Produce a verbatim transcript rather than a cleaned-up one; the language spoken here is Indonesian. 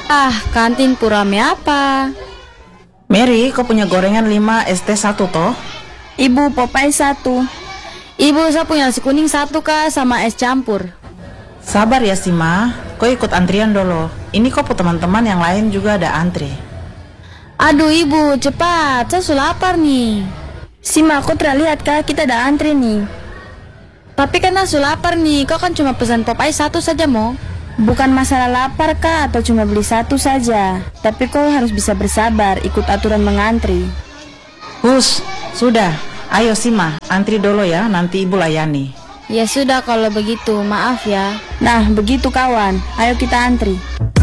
Ah, kantin purame apa? Mary, kau punya gorengan lima, es teh satu toh? Ibu, Popeye satu. Ibu, saya punya nasi kuning satu kak sama es campur. Sabar ya Sima, kau ikut antrian dulu. Ini kau teman-teman yang lain juga ada antri. Aduh ibu, cepat, saya sudah lapar nih. Sima, kau terlihat kak, kita ada antri nih. Tapi kan aku lapar nih, kau kan cuma pesan Popeye satu saja mo. Bukan masalah lapar kak, atau cuma beli satu saja. Tapi kau harus bisa bersabar, ikut aturan mengantri. Hus, sudah. Ayo Sima, antri dulu ya, nanti ibu layani. Ya sudah kalau begitu, maaf ya. Nah, begitu kawan, ayo kita antri.